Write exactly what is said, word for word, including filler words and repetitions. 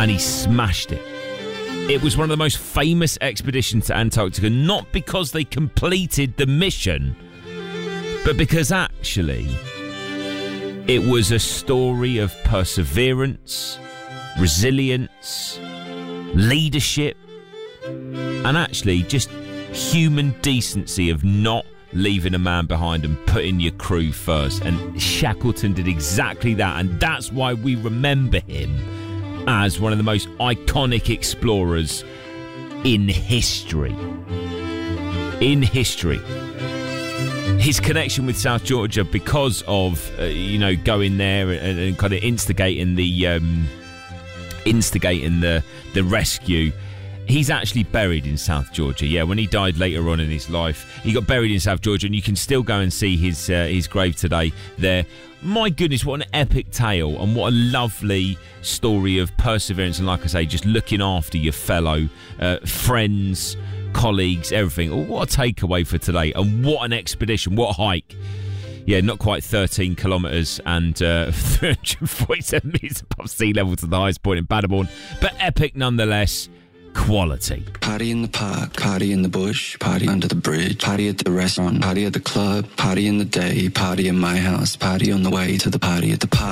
and he smashed it. It was one of the most famous expeditions to Antarctica, not because they completed the mission, but because actually it was a story of perseverance, resilience, leadership, and actually just human decency of not leaving a man behind and putting your crew first. And Shackleton did exactly that, and that's why we remember him as one of the most iconic explorers in history. In history. His connection with South Georgia, because of uh, you know going there and, and kind of instigating the um, instigating the the rescue. He's actually buried in South Georgia. Yeah, when he died later on in his life, he got buried in South Georgia, and you can still go and see his uh, his grave today there. My goodness, what an epic tale, and what a lovely story of perseverance, and like I say, just looking after your fellow uh, friends, colleagues, everything. Oh, what a takeaway for today, and what an expedition, what a hike. Yeah, not quite thirteen kilometres and uh, three hundred forty-seven metres above sea level to the highest point in Paderborn, but epic nonetheless. Quality. Party in the park, party in the bush, party under the bridge, party at the restaurant, party at the club, party in the day, party in my house, party on the way to the party at the park.